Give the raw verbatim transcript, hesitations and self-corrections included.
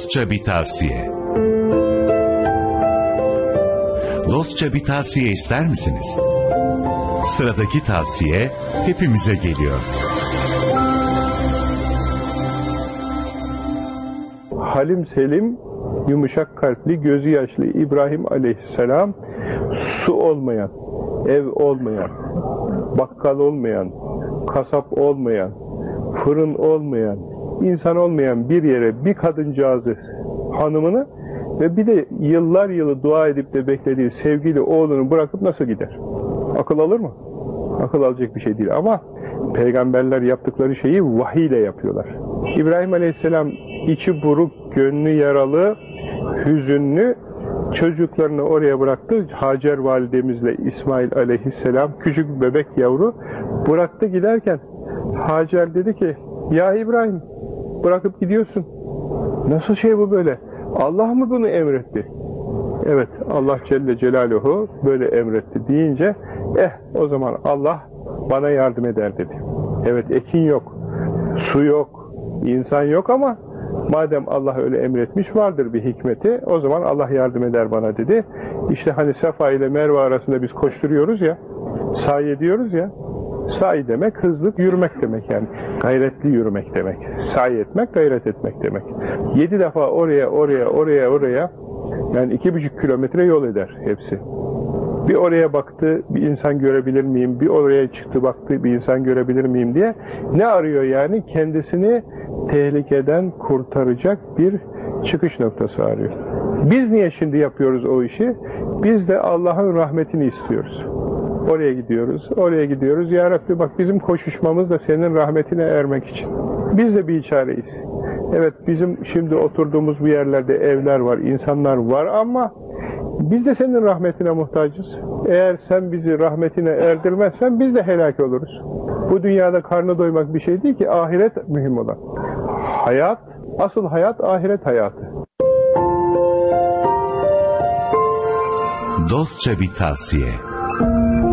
Dostça bir tavsiye. Dostça bir tavsiye ister misiniz? Sıradaki tavsiye hepimize geliyor. Halim selim, yumuşak kalpli, gözü yaşlı İbrahim Aleyhisselam, su olmayan, ev olmayan, bakkal olmayan, kasap olmayan, fırın olmayan, insan olmayan bir yere bir kadıncağızı, hanımını ve bir de yıllar yılı dua edip de beklediği sevgili oğlunu bırakıp nasıl gider? Akıl alır mı? Akıl alacak bir şey değil ama peygamberler yaptıkları şeyi vahiy ile yapıyorlar. İbrahim Aleyhisselam içi buruk, gönlü yaralı, hüzünlü, çocuklarını oraya bıraktı. Hacer validemizle İsmail Aleyhisselam, küçük bir bebek yavru bıraktı giderken Hacer dedi ki, ya İbrahim bırakıp gidiyorsun. Nasıl şey bu böyle? Allah mı bunu emretti? Evet, Allah Celle Celaluhu böyle emretti deyince, eh o zaman Allah bana yardım eder dedi. Evet, ekin yok, su yok, insan yok ama madem Allah öyle emretmiş, vardır bir hikmeti, o zaman Allah yardım eder bana dedi. İşte hani Safa ile Merve arasında biz koşturuyoruz ya, sa'i ediyoruz ya, sa'i demek hızlı yürümek demek yani, gayretli yürümek demek. Sa'i etmek, gayret etmek demek. Yedi defa oraya, oraya, oraya, oraya, yani iki buçuk kilometre yol eder hepsi. Bir oraya baktı, bir insan görebilir miyim? Bir oraya çıktı, baktı, bir insan görebilir miyim diye. Ne arıyor yani? Kendisini tehlikeden kurtaracak bir çıkış noktası arıyor. Biz niye şimdi yapıyoruz o işi? Biz de Allah'ın rahmetini istiyoruz. Oraya gidiyoruz, oraya gidiyoruz. Ya Rabbi bak, bizim koşuşmamız da senin rahmetine ermek için. Biz de biçareyiz. Evet, bizim şimdi oturduğumuz bu yerlerde evler var, insanlar var ama biz de senin rahmetine muhtacız. Eğer sen bizi rahmetine erdirmezsen biz de helak oluruz. Bu dünyada karnı doymak bir şey değil ki, ahiret mühim olan. Hayat, asıl hayat ahiret hayatı. Dostça bir tavsiye.